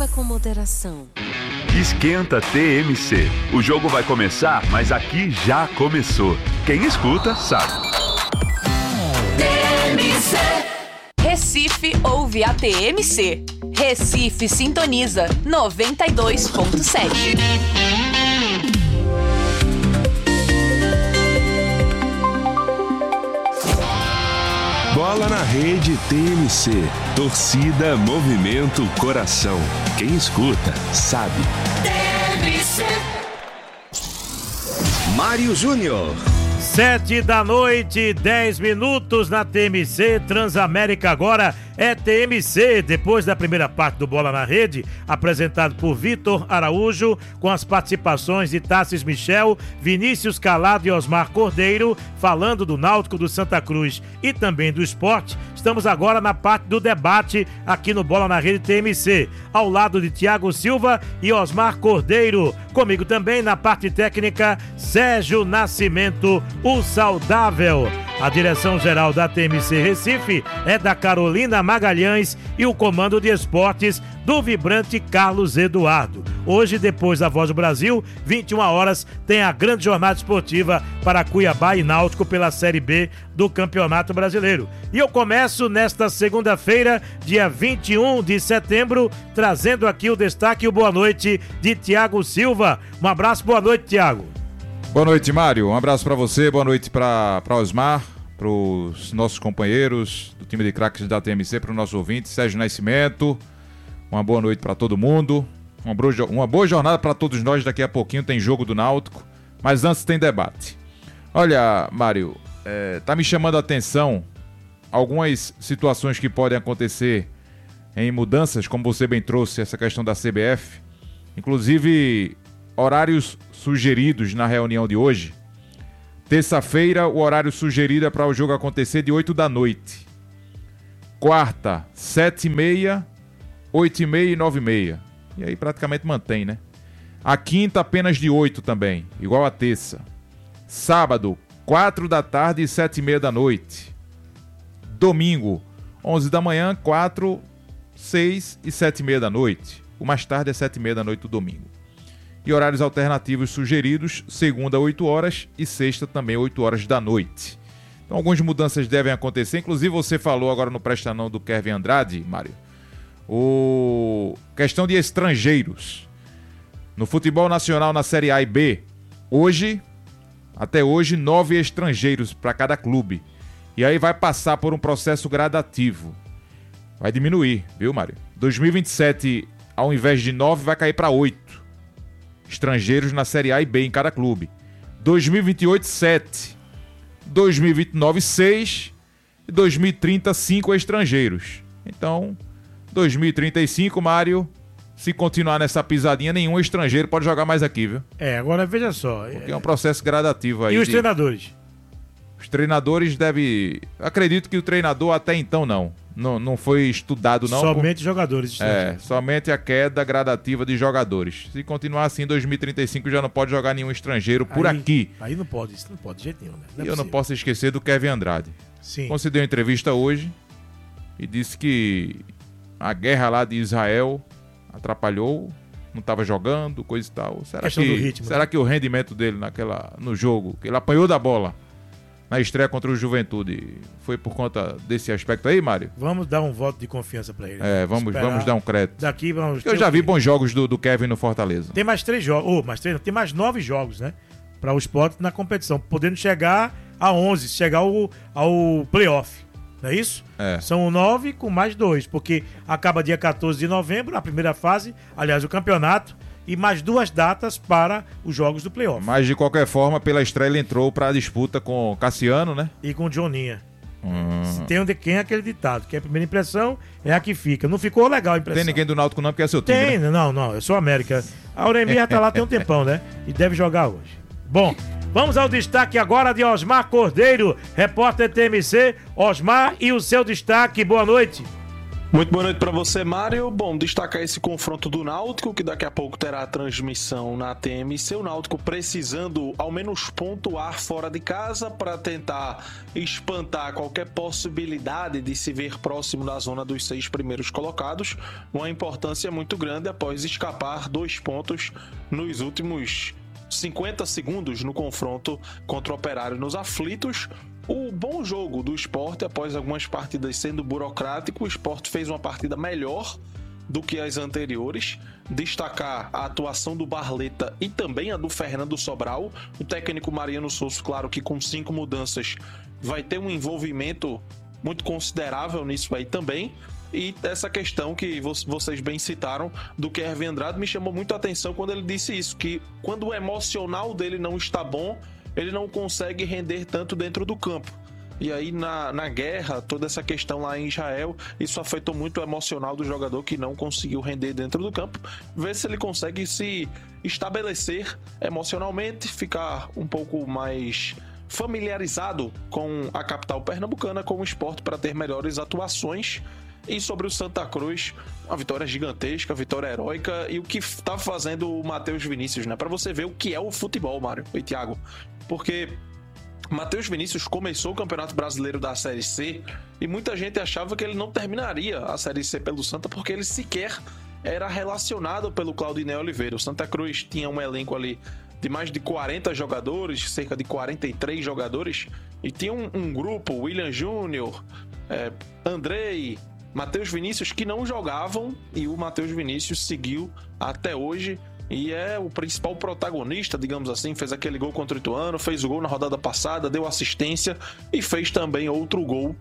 Beba com moderação. Esquenta TMC. O jogo vai começar, mas aqui já começou. Quem escuta, sabe. TMC. Recife ouve a TMC. Recife sintoniza 92.7. Bola na rede TMC. Torcida, movimento, coração. Quem escuta, sabe. TMC. Mário Júnior. 7h, 10 minutos na TMC. Transamérica agora é TMC. Depois da primeira parte do Bola na Rede, apresentado por Vitor Araújo, com as participações de Tassis Michel, Vinícius Calado e Osmar Cordeiro, falando do Náutico, do Santa Cruz e também do esporte. Estamos agora na parte do debate aqui no Bola na Rede TMC, ao lado de Thiago Silva e Osmar Cordeiro. Comigo também na parte técnica, Sérgio Nascimento, o saudável. A direção-geral da TMC Recife é da Carolina Magalhães e o comando de esportes do vibrante Carlos Eduardo. Hoje, depois da Voz do Brasil, 21 horas, tem a grande jornada esportiva para Cuiabá e Náutico pela Série B do Campeonato Brasileiro. E eu começo nesta segunda-feira, dia 21 de setembro, trazendo aqui o destaque e o boa noite de Thiago Silva. Um abraço, boa noite, Thiago. Boa noite, Mário. Um abraço para você, boa noite para Osmar, para os nossos companheiros do time de craques da TMC, para o nosso ouvinte, Sérgio Nascimento. Uma boa noite para todo mundo. Uma boa jornada para todos nós. Daqui a pouquinho tem jogo do Náutico, mas antes tem debate. Olha, Mário, tá me chamando a atenção algumas situações que podem acontecer em mudanças, como você bem trouxe, essa questão da CBF. Inclusive, horários sugeridos na reunião de hoje. Terça-feira, o horário sugerido é para o jogo acontecer de 8 da noite. Quarta, 7h30, 8h30 e 9h30. E aí praticamente mantém, né? A quinta, apenas de 8 também, igual a terça. Sábado, 4 da tarde e 7h30 da noite. Domingo, 11 da manhã, 4, 6 e 7h30 da noite. O mais tarde é 7h30 da noite do domingo. E horários alternativos sugeridos, segunda 8 horas e sexta também 8 horas da noite. Então algumas mudanças devem acontecer, inclusive você falou agora no Presta Não do Kevin Andrade, Mário, questão de estrangeiros. No futebol nacional na Série A e B, até hoje, 9 estrangeiros para cada clube. E aí vai passar por um processo gradativo. Vai diminuir, viu, Mário? 2027, ao invés de 9, vai cair para 8. Estrangeiros na Série A e B em cada clube. 2028, 7. 2029, 6. E 2030, 5 estrangeiros. Então, 2035, Mário, se continuar nessa pisadinha, nenhum estrangeiro pode jogar mais aqui, viu? Agora veja só. Porque é um processo gradativo aí. E os treinadores? Os treinadores devem... Acredito que o treinador até então não foi estudado, não. Somente jogadores. Somente a queda gradativa de jogadores. Se continuar assim, em 2035 já não pode jogar nenhum estrangeiro por aqui. Aí não pode, isso não pode de jeito nenhum, né? E eu não posso esquecer do Kevin Andrade. Sim. Concedeu uma entrevista hoje e disse que a guerra lá de Israel atrapalhou, não estava jogando, coisa e tal. Será que o rendimento dele no jogo, que ele apanhou da bola na estreia contra o Juventude, foi por conta desse aspecto aí, Mário? Vamos dar um voto de confiança pra ele. Vamos dar um crédito. Daqui vamos. Eu já vi bons jogos do Kevin no Fortaleza. Tem mais 3 jogos, tem mais 9 jogos, né? Para o Sport na competição, podendo chegar a 11, chegar ao playoff. Não é isso? São 9 com mais 2, porque acaba dia 14 de novembro, a primeira fase, aliás, o campeonato, e mais 2 datas para os jogos do playoff. Mas, de qualquer forma, pela estreia ele entrou para a disputa com Cassiano, né? E com Johninha. Tem quem é aquele ditado, que a primeira impressão é a que fica. Não ficou legal a impressão. Tem ninguém do Náutico não, porque é seu time, Tem, né? Não, eu sou América. A Auremir já tá lá tem um tempão, né? E deve jogar hoje. Bom, vamos ao destaque agora de Osmar Cordeiro, repórter TMC. Osmar, e o seu destaque, boa noite. Muito boa noite para você, Mário. Bom, destacar esse confronto do Náutico, que daqui a pouco terá a transmissão na TMC. O Náutico precisando ao menos pontuar fora de casa para tentar espantar qualquer possibilidade de se ver próximo da zona dos 6 primeiros colocados. Uma importância muito grande após escapar 2 pontos nos últimos 50 segundos no confronto contra o Operário nos aflitos. O bom jogo do Sport, após algumas partidas sendo burocrático, o Sport fez uma partida melhor do que as anteriores. Destacar a atuação do Barleta e também a do Fernando Sobral. O técnico Mariano Souza, claro que com 5 mudanças, vai ter um envolvimento muito considerável nisso aí também. E essa questão que vocês bem citaram do Kevin Andrade me chamou muito a atenção quando ele disse isso, que quando o emocional dele não está bom, ele não consegue render tanto dentro do campo. E aí na guerra, toda essa questão lá em Israel, isso afetou muito o emocional do jogador que não conseguiu render dentro do campo. Ver se ele consegue se estabelecer emocionalmente, ficar um pouco mais familiarizado com a capital pernambucana, com o Sport, para ter melhores atuações. E sobre o Santa Cruz, uma vitória gigantesca, vitória heróica, e o que está fazendo o Matheus Vinícius, né? Para você ver o que é o futebol, Mário e Thiago. Porque Matheus Vinícius começou o Campeonato Brasileiro da Série C e muita gente achava que ele não terminaria a Série C pelo Santa, porque ele sequer era relacionado pelo Claudinei Oliveira. O Santa Cruz tinha um elenco ali de mais de 40 jogadores, cerca de 43 jogadores, e tinha um grupo, William Júnior, Andrei, Matheus Vinícius, que não jogavam, e o Matheus Vinícius seguiu até hoje e é o principal protagonista, digamos assim. Fez aquele gol contra o Ituano, fez o gol na rodada passada, deu assistência e fez também outro gol,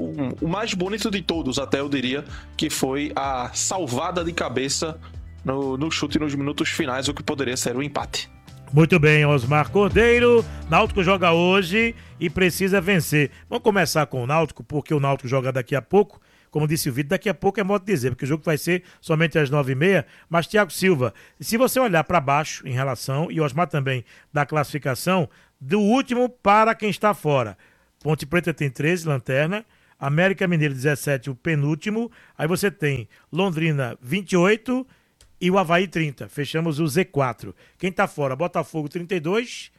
o mais bonito de todos, até eu diria, que foi a salvada de cabeça no chute nos minutos finais, o que poderia ser o empate. Muito bem, Osmar Cordeiro. Náutico joga hoje e precisa vencer. Vamos começar com o Náutico, porque o Náutico joga daqui a pouco. Como disse o Vitor, daqui a pouco é modo de dizer, porque o jogo vai ser somente às 9h30. Mas, Thiago Silva, se você olhar para baixo em relação, e Osmar também, da classificação, do último para quem está fora. Ponte Preta tem 13, lanterna. América Mineiro 17, o penúltimo. Aí você tem Londrina 28 e o Avaí 30. Fechamos o Z4. Quem está fora? Botafogo 32,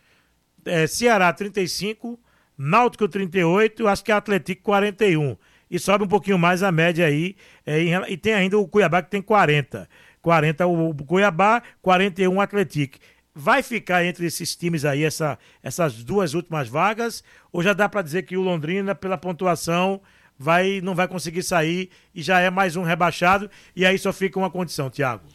Ceará 35, Náutico 38, acho que é Atlético 41. E sobe um pouquinho mais a média aí. E tem ainda o Cuiabá, que tem 40. 40 o Cuiabá, 41 o Atlético. Vai ficar entre esses times aí essas duas últimas vagas? Ou já dá para dizer que o Londrina, pela pontuação, não vai conseguir sair e já é mais um rebaixado? E aí só fica uma condição, Thiago.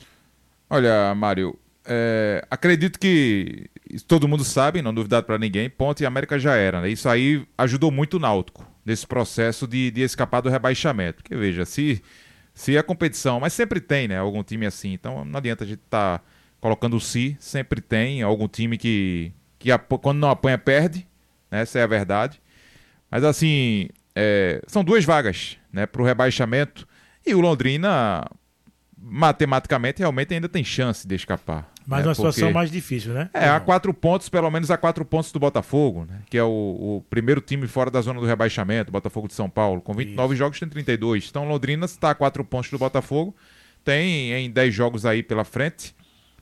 Olha, Mário, acredito que todo mundo sabe, não duvidado para ninguém, Ponte e América já era, né? Isso aí ajudou muito o Náutico nesse processo de escapar do rebaixamento. Porque veja, se a competição, mas sempre tem, né, algum time assim, então não adianta a gente estar colocando o sempre tem algum time que quando não apanha perde, né? Essa é a verdade. Mas assim, são 2 vagas, né, para o rebaixamento, e o Londrina matematicamente realmente ainda tem chance de escapar. Mas uma situação mais difícil, né? Há 4 pontos, pelo menos há 4 pontos do Botafogo, né? Que é o primeiro time fora da zona do rebaixamento, Botafogo de São Paulo. Com 29 jogos tem 32. Então Londrina está a 4 pontos do Botafogo. Tem em 10 jogos aí pela frente.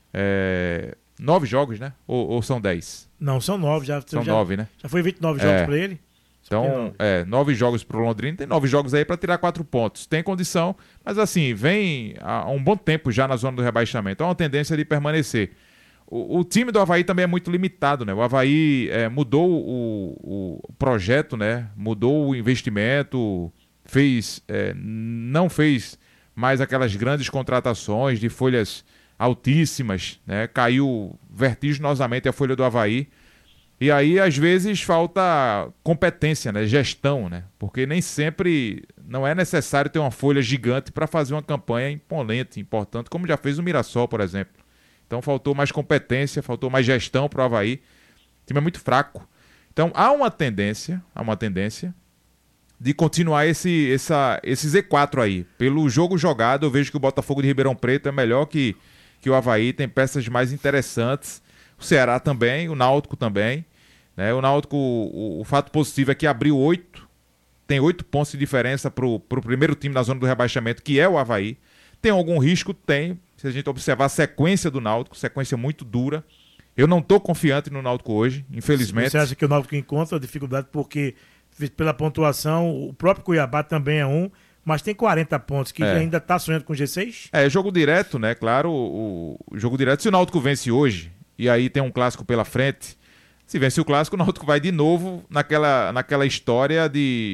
9 jogos, né? Ou são 10? Não, são 9. São 9, né? Já foi 29 jogos para ele. Então, 9 jogos para o Londrina, tem 9 jogos aí para tirar 4 pontos. Tem condição, mas assim, vem há um bom tempo já na zona do rebaixamento. É uma tendência de permanecer. O time do Avaí também é muito limitado, né? O Avaí mudou o projeto, né? Mudou o investimento, não fez mais aquelas grandes contratações de folhas altíssimas, né? Caiu vertiginosamente a folha do Avaí. E aí, às vezes, falta competência, né? Gestão, né? Porque nem sempre não é necessário ter uma folha gigante para fazer uma campanha imponente, importante, como já fez o Mirassol, por exemplo. Então, faltou mais competência, faltou mais gestão para o Avaí. O time é muito fraco. Então, há uma tendência de continuar esse Z4 aí. Pelo jogo jogado, eu vejo que o Botafogo de Ribeirão Preto é melhor que o Avaí, tem peças mais interessantes. O Ceará também, o Náutico também, né? O Náutico, o fato positivo é que abriu 8 tem 8 pontos de diferença pro primeiro time na zona do rebaixamento, que é o Avaí. Tem algum risco? Tem. Se a gente observar a sequência do Náutico, sequência muito dura. Eu não estou confiante no Náutico hoje, infelizmente. Você acha que o Náutico encontra dificuldade porque, pela pontuação, o próprio Cuiabá também é mas tem 40 pontos, que ainda está sonhando com G6? Jogo direto, né? Claro, o jogo direto. Se o Náutico vence hoje, e aí tem um clássico pela frente, se vence o clássico, o Náutico vai de novo naquela história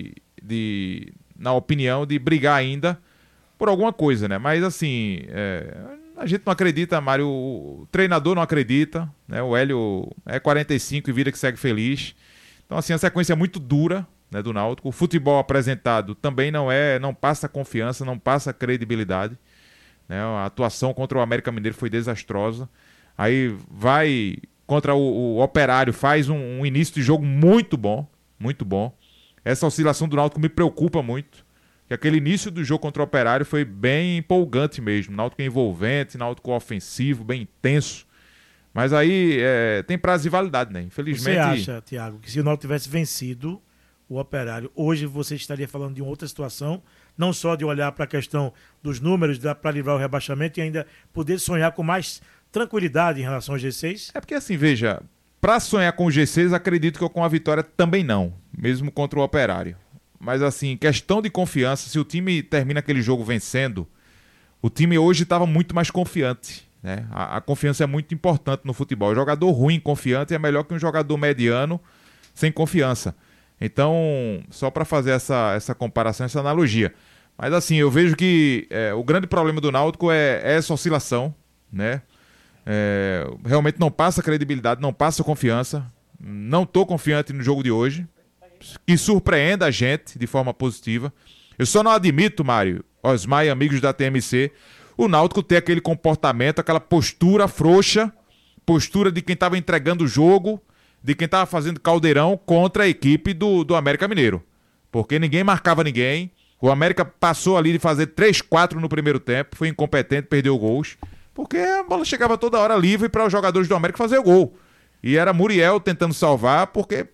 na opinião, de brigar ainda por alguma coisa, né? Mas assim, a gente não acredita, Mário, o treinador não acredita, né? O Hélio é 45 e vida que segue feliz. Então assim, a sequência é muito dura, né, do Náutico. O futebol apresentado também não passa confiança, não passa credibilidade, né? A atuação contra o América Mineiro foi desastrosa. Aí vai contra o Operário, faz um início de jogo muito bom, muito bom. Essa oscilação do Náutico me preocupa muito, que aquele início do jogo contra o Operário foi bem empolgante mesmo. Náutico envolvente, Náutico ofensivo, bem intenso. Mas aí tem prazo de validade, né? Infelizmente... Você acha, Thiago, que se o Náutico tivesse vencido o Operário, hoje você estaria falando de outra situação, não só de olhar para a questão dos números, para livrar o rebaixamento e ainda poder sonhar com mais tranquilidade em relação ao G6? É porque assim, veja, para sonhar com o G6, acredito que com a vitória também não, mesmo contra o Operário. Mas assim, questão de confiança, se o time termina aquele jogo vencendo, o time hoje estava muito mais confiante, né? A confiança é muito importante no futebol. O jogador ruim confiante é melhor que um jogador mediano sem confiança. Então, só para fazer essa comparação, essa analogia. Mas assim, eu vejo que o grande problema do Náutico é essa oscilação, né? Realmente não passa credibilidade, não passa confiança. Não estou confiante no jogo de hoje, que surpreenda a gente de forma positiva. Eu só não admito, Mário, Osmar e amigos da TMC, o Náutico ter aquele comportamento, aquela postura frouxa, postura de quem estava entregando o jogo, de quem estava fazendo caldeirão contra a equipe do América Mineiro. Porque ninguém marcava ninguém. O América passou ali de fazer 3-4 no primeiro tempo, foi incompetente, perdeu gols. Porque a bola chegava toda hora livre para os jogadores do América fazer o gol. E era Muriel tentando salvar, porque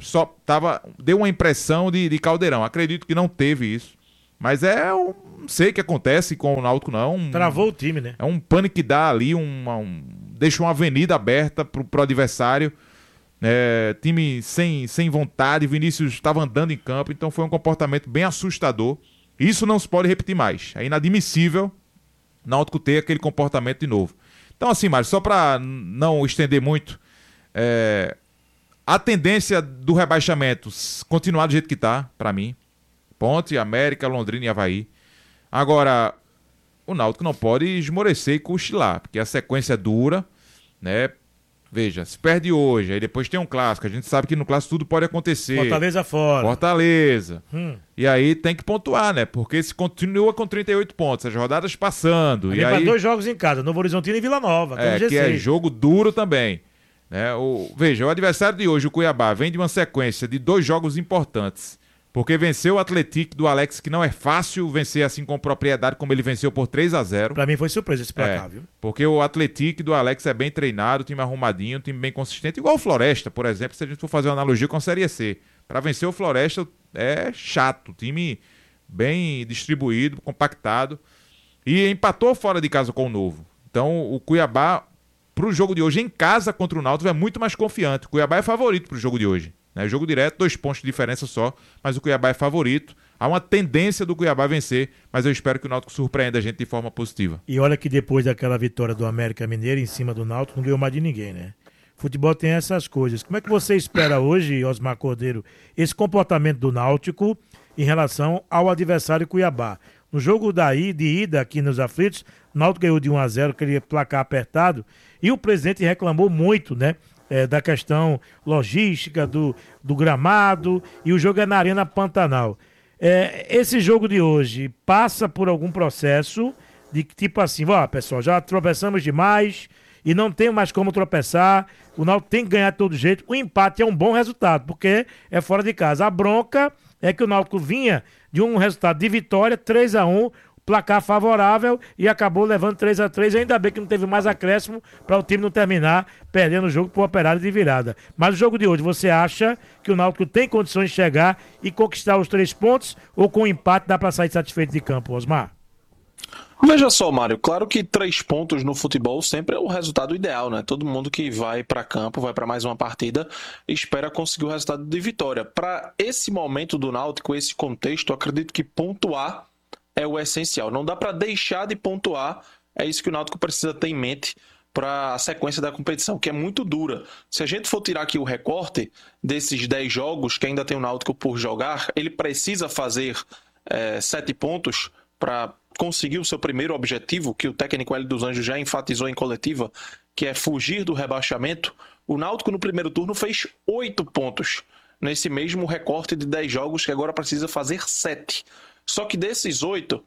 deu uma impressão de caldeirão. Acredito que não teve isso. Mas não sei o que acontece com o Náutico, não. Travou o time, né? É um pânico que dá ali, deixa uma avenida aberta pro adversário. Time sem vontade, Vinícius estava andando em campo, então foi um comportamento bem assustador. Isso não se pode repetir mais. É inadmissível Náutico ter aquele comportamento de novo. Então assim, Mário, só para não estender muito, a tendência do rebaixamento continuar do jeito que está, para mim. Ponte, América, Londrina e Avaí. Agora, o Náutico não pode esmorecer e cochilar, porque a sequência é dura, né? Veja, se perde hoje, aí depois tem um clássico. A gente sabe que no clássico tudo pode acontecer. Fortaleza fora. Fortaleza. E aí tem que pontuar, né? Porque se continua com 38 pontos, as rodadas passando. E aí 2 jogos em casa, Novo Horizontino e Vila Nova. Que é jogo duro também. Né? Veja, o adversário de hoje, o Cuiabá, vem de uma sequência de 2 jogos importantes. Porque venceu o Atlético do Alex, que não é fácil vencer assim com propriedade, como ele venceu por 3-0. Pra mim foi surpresa esse placar, viu? Porque o Atlético do Alex é bem treinado, time arrumadinho, time bem consistente, igual o Floresta, por exemplo, se a gente for fazer uma analogia com a Série C. Pra vencer o Floresta é chato, time bem distribuído, compactado, e empatou fora de casa com o Novo. Então o Cuiabá, pro jogo de hoje em casa contra o Náutico, é muito mais confiante. O Cuiabá é favorito pro jogo de hoje. Jogo direto, 2 pontos de diferença só, mas o Cuiabá é favorito. Há uma tendência do Cuiabá vencer, mas eu espero que o Náutico surpreenda a gente de forma positiva. E olha que depois daquela vitória do América Mineiro em cima do Náutico, não ganhou mais de ninguém, né? Futebol tem essas coisas. Como é que você espera hoje, Osmar Cordeiro, esse comportamento do Náutico em relação ao adversário Cuiabá? No jogo de ida aqui nos Aflitos, o Náutico ganhou de 1-0, aquele placar apertado, e o presidente reclamou muito, né? Da questão logística, do gramado, e o jogo é na Arena Pantanal. Esse jogo de hoje passa por algum processo de tipo assim, pessoal, já tropeçamos demais e não tem mais como tropeçar, o Náutico tem que ganhar de todo jeito. O empate é um bom resultado, porque é fora de casa. A bronca é que o Náutico vinha de um resultado de vitória, 3-1, placar favorável e acabou levando 3-3, ainda bem que não teve mais acréscimo para o time não terminar perdendo o jogo pro Operário de virada. Mas o jogo de hoje, você acha que o Náutico tem condições de chegar e conquistar os 3 pontos ou com o empate dá para sair satisfeito de campo, Osmar? Veja só, Mário, claro que 3 pontos no futebol sempre é o resultado ideal, né? Todo mundo que vai para campo, vai para mais uma partida, espera conseguir o resultado de vitória. Para esse momento do Náutico, esse contexto, eu acredito que pontuar é o essencial. Não dá para deixar de pontuar, é isso que o Náutico precisa ter em mente para a sequência da competição, que é muito dura. Se a gente for tirar aqui o recorte desses 10 jogos que ainda tem o Náutico por jogar, ele precisa fazer 7 pontos para conseguir o seu primeiro objetivo, que o técnico Hélio dos Anjos já enfatizou em coletiva, que é fugir do rebaixamento. O Náutico no primeiro turno fez 8 pontos nesse mesmo recorte de 10 jogos, que agora precisa fazer 7. Só que desses 8,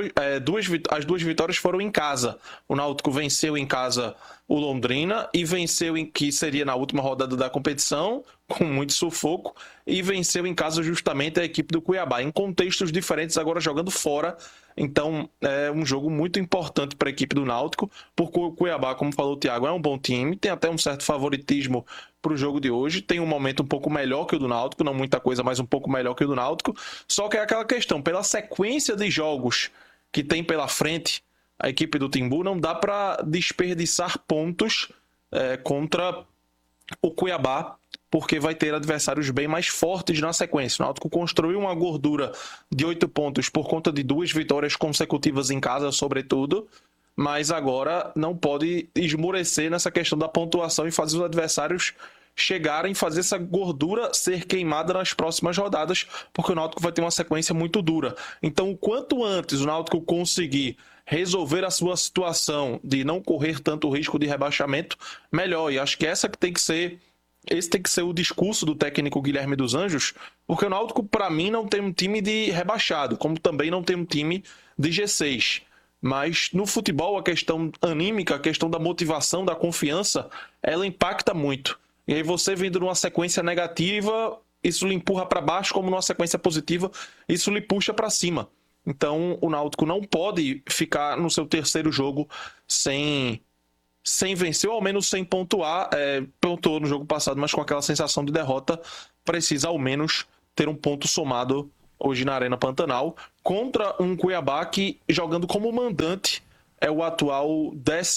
as 2 vitórias foram em casa. O Náutico venceu em casa o Londrina e venceu que seria na última rodada da competição, com muito sufoco, e venceu em casa justamente a equipe do Cuiabá, em contextos diferentes, agora jogando fora. Então é um jogo muito importante para a equipe do Náutico, porque o Cuiabá, como falou o Thiago, é um bom time, tem até um certo favoritismo para o jogo de hoje, tem um momento um pouco melhor que o do Náutico, não muita coisa, mas um pouco melhor que o do Náutico, só que é aquela questão, pela sequência de jogos que tem pela frente, a equipe do Timbu não dá para desperdiçar pontos contra o Cuiabá, porque vai ter adversários bem mais fortes na sequência. O Náutico construiu uma gordura de 8 pontos por conta de 2 vitórias consecutivas em casa, sobretudo, mas agora não pode esmorecer nessa questão da pontuação e fazer os adversários chegarem, fazer essa gordura ser queimada nas próximas rodadas, porque o Náutico vai ter uma sequência muito dura. Então, o quanto antes o Náutico conseguir resolver a sua situação de não correr tanto risco de rebaixamento, melhor. E acho que esse tem que ser o discurso do técnico Guilherme dos Anjos, porque o Náutico, para mim, não tem um time de rebaixado, como também não tem um time de G6. Mas no futebol, a questão anímica, a questão da motivação, da confiança, ela impacta muito. E aí você vindo numa sequência negativa, isso lhe empurra para baixo, como numa sequência positiva, isso lhe puxa para cima. Então o Náutico não pode ficar no seu terceiro jogo sem vencer, ou ao menos sem pontuar. Pontuou no jogo passado, mas com aquela sensação de derrota, precisa ao menos ter um ponto somado hoje na Arena Pantanal, contra um Cuiabá que, jogando como mandante, é o atual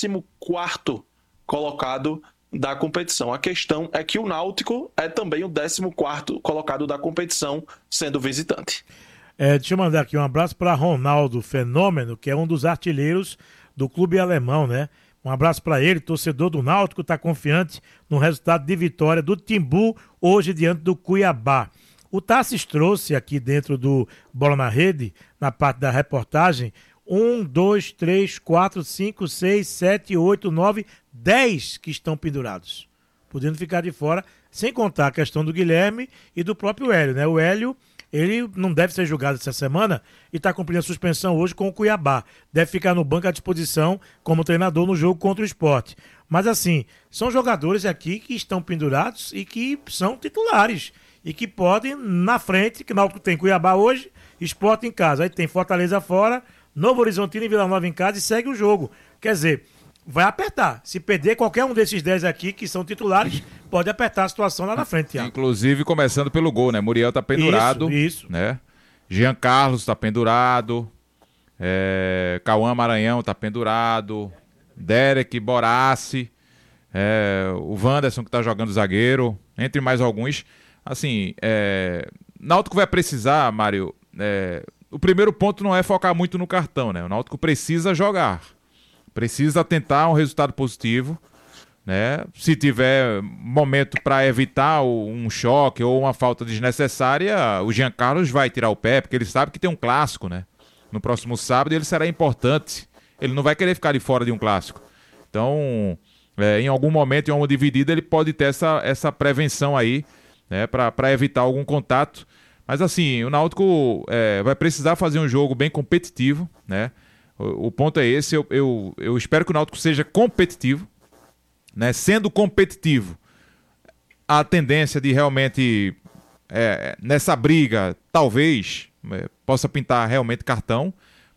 14º colocado da competição. A questão é que o Náutico é também o 14º colocado da competição, sendo visitante. Deixa eu mandar aqui um abraço para Ronaldo Fenômeno, que é um dos artilheiros do clube alemão, né? Um abraço para ele, torcedor do Náutico, está confiante no resultado de vitória do Timbu hoje diante do Cuiabá. O Tassis trouxe aqui dentro do Bola na Rede, na parte da reportagem, 1, 2, 3, 4, 5, 6, 7, 8, 9, 10 que estão pendurados, podendo ficar de fora, sem contar a questão do Guilherme e do próprio Hélio, né? O Hélio, ele não deve ser julgado essa semana e está cumprindo a suspensão hoje com o Cuiabá. Deve ficar no banco à disposição como treinador no jogo contra o Sport. Mas assim, são jogadores aqui que estão pendurados e que são titulares e que podem, na frente, que o Náutico tem Cuiabá hoje, Sport em casa, aí tem Fortaleza fora, Novo Horizontino e Vila Nova em casa e segue o jogo. Quer dizer, vai apertar. Se perder qualquer um desses 10 aqui, que são titulares, pode apertar a situação lá na frente, Thiago. Inclusive, começando pelo gol, né? Muriel tá pendurado. Isso. Né? Jean Carlos tá pendurado. Cauã Maranhão tá pendurado. Derek Borassi. O Wanderson, que tá jogando zagueiro. Entre mais alguns. Assim, Náutico vai precisar, Mário... O primeiro ponto não é focar muito no cartão, né? O Náutico precisa jogar. Precisa tentar um resultado positivo, né? Se tiver momento para evitar um choque ou uma falta desnecessária, o Jean Carlos vai tirar o pé, porque ele sabe que tem um clássico, né? No próximo sábado ele será importante. Ele não vai querer ficar de fora de um clássico. Então, em algum momento, em uma dividida, ele pode ter essa prevenção aí, né? Para evitar algum contato. Mas assim, o Náutico vai precisar fazer um jogo bem competitivo, né? O ponto é esse, eu espero que o Náutico seja competitivo, né? Sendo competitivo, a tendência de realmente, nessa briga, talvez, possa pintar realmente cartão,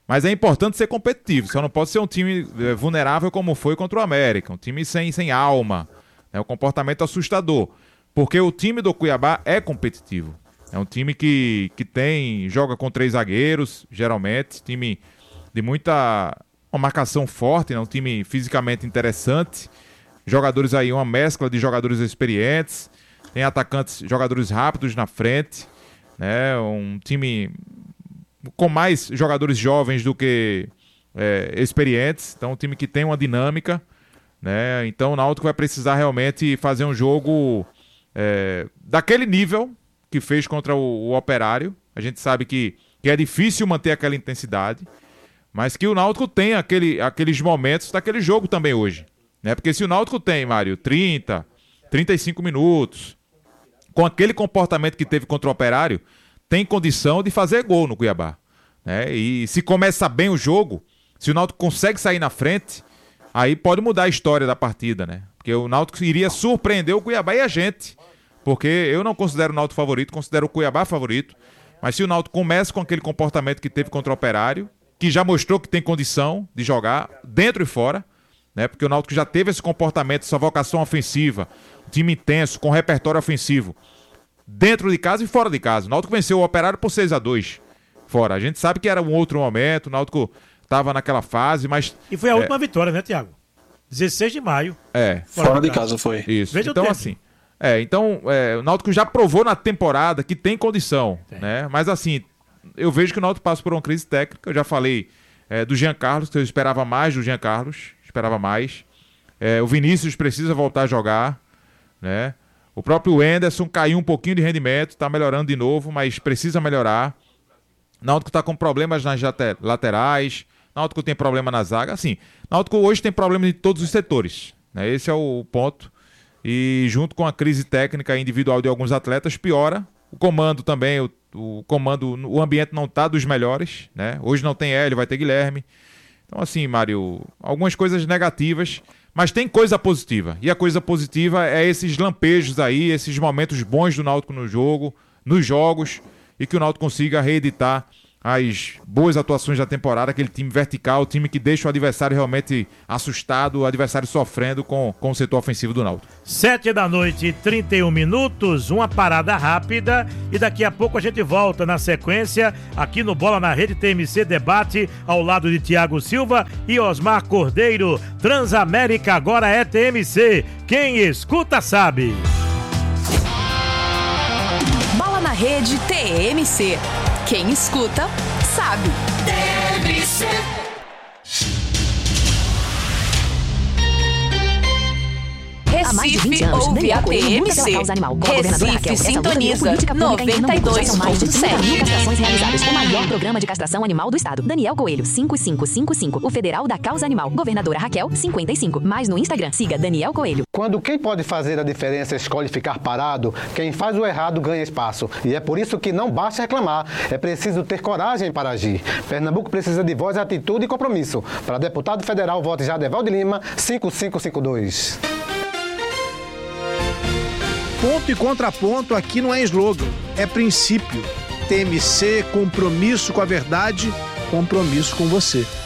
Mas é importante ser competitivo, só não pode ser um time vulnerável como foi contra o América, um time sem alma, né? Um comportamento assustador, porque o time do Cuiabá é competitivo, é um time que joga com 3 zagueiros, geralmente, time de uma marcação forte, né? Um time fisicamente interessante, jogadores aí, uma mescla de jogadores experientes, tem atacantes, jogadores rápidos na frente, né? Um time com mais jogadores jovens do que experientes, então um time que tem uma dinâmica, né? Então o Náutico vai precisar realmente fazer um jogo daquele nível que fez contra o Operário. A gente sabe que é difícil manter aquela intensidade, mas que o Náutico tem aqueles momentos daquele jogo também hoje, né? Porque se o Náutico tem, Mário, 30, 35 minutos, com aquele comportamento que teve contra o Operário, tem condição de fazer gol no Cuiabá, né? E se começa bem o jogo, se o Náutico consegue sair na frente, aí pode mudar a história da partida, né? Porque o Náutico iria surpreender o Cuiabá e a gente, porque eu não considero o Náutico favorito, considero o Cuiabá favorito, mas se o Náutico começa com aquele comportamento que teve contra o Operário, que já mostrou que tem condição de jogar dentro e fora, né? Porque o Náutico já teve esse comportamento, essa vocação ofensiva, um time intenso, com repertório ofensivo, dentro de casa e fora de casa. O Náutico venceu o Operário por 6-2 fora. A gente sabe que era um outro momento, o Náutico estava naquela fase, mas... E foi a última vitória, né, Thiago? 16 de maio. Fora de casa foi. Isso. Veja então, assim... o Náutico já provou na temporada que tem condição, né? Mas, assim, eu vejo que o Náutico passa por uma crise técnica. Eu já falei do Jean Carlos, que eu esperava mais do Jean Carlos. Esperava mais. O Vinícius precisa voltar a jogar, né? O próprio Anderson caiu um pouquinho de rendimento, está melhorando de novo, mas precisa melhorar. Náutico está com problemas nas laterais, Náutico tem problema na zaga. Assim, Náutico hoje tem problemas em todos os setores, né? Esse é o ponto. E junto com a crise técnica individual de alguns atletas, piora. O comando também, o ambiente não está dos melhores, né? Hoje não tem Hélio, vai ter Guilherme. Então, assim, Mário, algumas coisas negativas, mas tem coisa positiva. E a coisa positiva é esses lampejos aí, esses momentos bons do Náutico no jogo, nos jogos, e que o Náutico consiga reeditar as boas atuações da temporada, aquele time vertical, o time que deixa o adversário realmente assustado, o adversário sofrendo com o setor ofensivo do Náutico. 7h31, uma parada rápida e daqui a pouco a gente volta na sequência aqui no Bola na Rede TMC Debate ao lado de Thiago Silva e Osmar Cordeiro. Transamérica agora é TMC, quem escuta sabe. Bola na Rede TMC. Quem escuta, sabe. TMC. Recife ouve a TMC. Recife sintoniza 92.7. Castrações realizadas. O maior programa de castração animal do estado. Daniel Coelho, 5555. O Federal da Causa Animal. Governadora Raquel, 55. Mais no Instagram, siga Daniel Coelho. Quando quem pode fazer a diferença escolhe ficar parado, quem faz o errado ganha espaço. E é por isso que não basta reclamar, é preciso ter coragem para agir. Pernambuco precisa de voz, atitude e compromisso. Para deputado federal, vote Jadevaldo Lima, 5552. Ponto e contraponto aqui não é slogan, é princípio. TMC, compromisso com a verdade, compromisso com você.